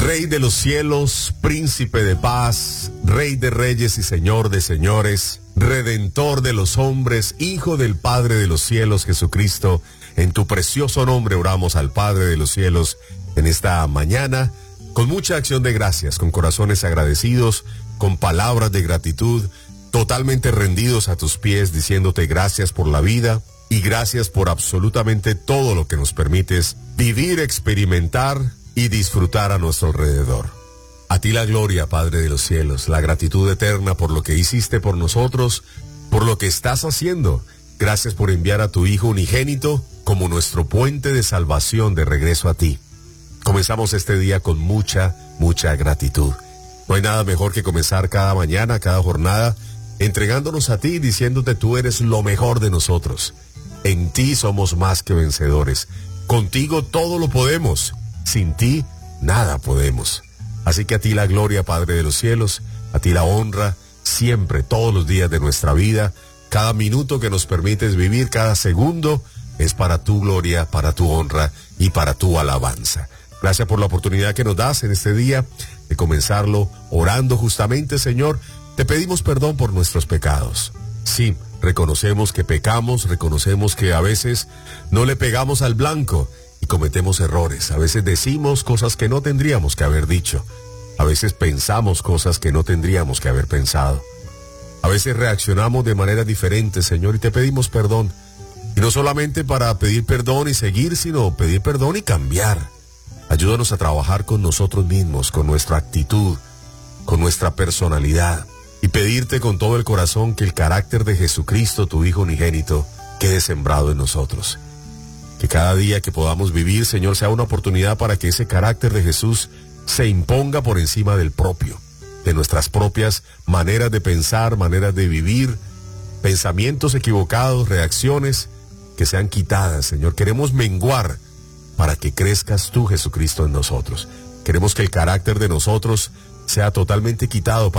Rey de los cielos, príncipe de paz, Rey de reyes y Señor de señores, Redentor de los hombres, Hijo del Padre de los cielos, Jesucristo, en tu precioso nombre oramos al Padre de los cielos en esta mañana, con mucha acción de gracias, con corazones agradecidos, con palabras de gratitud, totalmente rendidos a tus pies, diciéndote gracias por la vida y gracias por absolutamente todo lo que nos permites vivir, experimentar y disfrutar a nuestro alrededor. A ti la gloria, Padre de los cielos, la gratitud eterna por lo que hiciste por nosotros, por lo que estás haciendo. Gracias por enviar a tu Hijo unigénito como nuestro puente de salvación de regreso a ti. Comenzamos este día con mucha gratitud. No hay nada mejor que comenzar cada mañana, cada jornada, entregándonos a ti, diciéndote tú eres lo mejor de nosotros. En ti somos más que vencedores. Contigo todo lo podemos. Sin ti, nada podemos. Así que a ti la gloria, Padre de los cielos, a ti la honra, siempre, todos los días de nuestra vida, cada minuto que nos permites vivir, cada segundo, es para tu gloria, para tu honra y para tu alabanza. Gracias por la oportunidad que nos das en este día de comenzarlo orando justamente, Señor. Te pedimos perdón por nuestros pecados. Sí, reconocemos que pecamos, reconocemos que a veces no le pegamos al blanco y cometemos errores. A veces decimos cosas que no tendríamos que haber dicho. A veces pensamos cosas que no tendríamos que haber pensado. A veces reaccionamos de manera diferente, Señor, y te pedimos perdón. Y no solamente para pedir perdón y seguir, sino pedir perdón y cambiar. Ayúdanos a trabajar con nosotros mismos, con nuestra actitud, con nuestra personalidad. Y pedirte con todo el corazón que el carácter de Jesucristo, tu Hijo unigénito, quede sembrado en nosotros. Que cada día que podamos vivir, Señor, sea una oportunidad para que ese carácter de Jesús se imponga por encima del propio, de nuestras propias maneras de pensar, maneras de vivir, pensamientos equivocados, reacciones que sean quitadas, Señor. Queremos menguar para que crezcas tú, Jesucristo, en nosotros. Queremos que el carácter de nosotros sea totalmente quitado